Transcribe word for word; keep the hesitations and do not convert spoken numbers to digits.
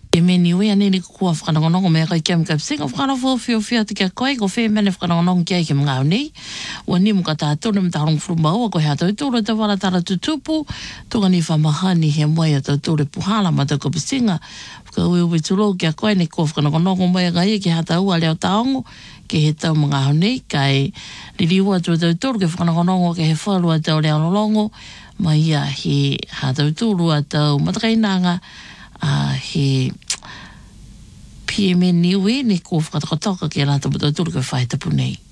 E me niwe ane ni kua whakanongonongo mea kai kia mga kapsinga whakanawho whio whio te kia koe ko whi mene whakanongonongo kia ke mga nei ua ni muka tātone me tārongo whrumaua ko hea tau tūra te wala tara tutupu tunga ni whamahani he moe a tau tūre puhala ma tau kapsinga ka ui ui turo kia koe ni kua whakanongonongo mea kai ke hea tau a leo taongo ke he tau mga nei kai liliua tū tau tūru ke whakanongonongo ke he whalua tau leo lolongo ma ia he hea tau tūru a tau matakainanga a he P M N niwe ni ko whakatokatoka ki a rata puto tūru ke whae tapu nei.